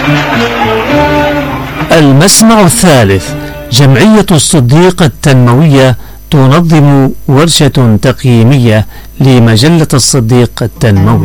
المسمع الثالث: جمعية الصديق التنموية تنظم ورشة تقييمية لمجلة الصديق التنموي.